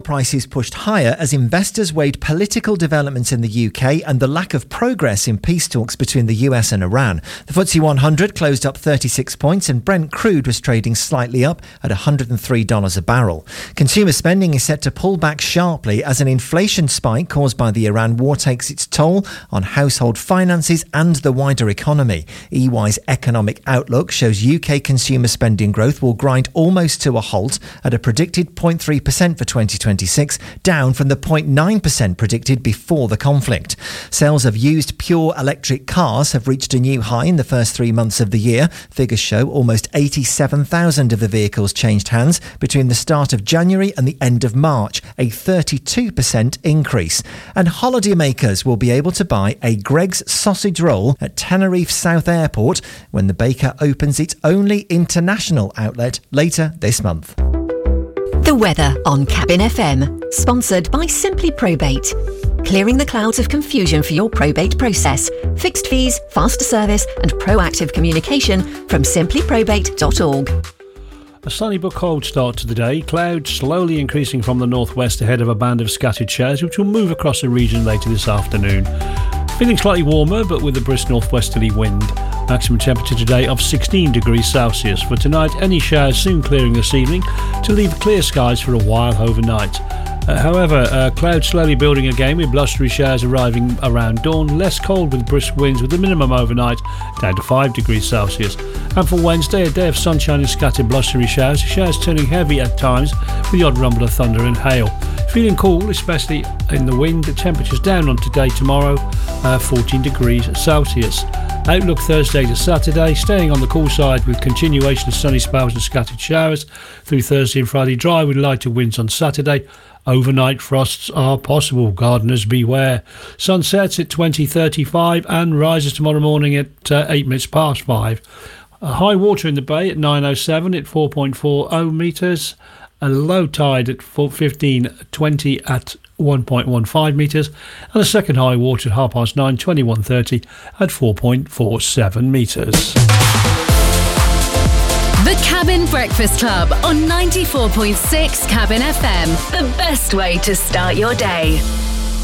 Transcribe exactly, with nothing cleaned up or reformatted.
prices pushed higher as investors weighed political developments in the U K and the lack of progress in peace talks between the U S and Iran. The F T S E one hundred closed up thirty-six points and Brent crude was trading slightly up at one hundred three dollars a barrel. Consumer spending is set to pull back sharply as an inflation spike caused by the Iran war takes its toll on household finances and the wider economy. E Y's economic outlook shows U K consumer spending growth will grind almost to a halt at a predicted zero point three percent for twenty twenty-six, down from the zero point nine percent predicted before the conflict. Sales of used pure electric cars have reached a new high in the first three months of the year. Figures show almost eighty-seven thousand of the vehicles changed hands between the start of January and the end of March, a thirty-two percent increase. And holidaymakers will be able to buy a Greggs sausage roll at Tenerife South Airport when the baker opens its only international outlet later this month. The weather on Cabin F M, sponsored by Simply Probate. Clearing the clouds of confusion for your probate process. Fixed fees, faster service and proactive communication from simply probate dot org. A sunny but cold start to the day. Clouds slowly increasing from the northwest ahead of a band of scattered showers which will move across the region later this afternoon. Feeling slightly warmer but with a brisk northwesterly wind. Maximum temperature today of sixteen degrees Celsius. For tonight, any showers soon clearing this evening to leave clear skies for a while overnight. Uh, however, uh, clouds slowly building again with blustery showers arriving around dawn. Less cold with brisk winds with the minimum overnight down to five degrees Celsius. And for Wednesday, a day of sunshine and scattered blustery showers. Showers turning heavy at times with the odd rumble of thunder and hail. Feeling cool, especially in the wind. The temperature's down on today, tomorrow, uh, fourteen degrees Celsius. Outlook Thursday to Saturday, staying on the cool side with continuation of sunny spells and scattered showers. Through Thursday and Friday, dry with lighter winds on Saturday. Overnight frosts are possible, gardeners beware. Sun sets at twenty thirty-five and rises tomorrow morning at uh, eight minutes past five. Uh, high water in the bay at nine oh seven at four point four oh metres. A low tide at fifteen twenty at one point one five metres. And a second high water at half past nine, twenty-one thirty at four point four seven metres. The Cabin Breakfast Club on ninety-four point six Cabin F M. The best way to start your day.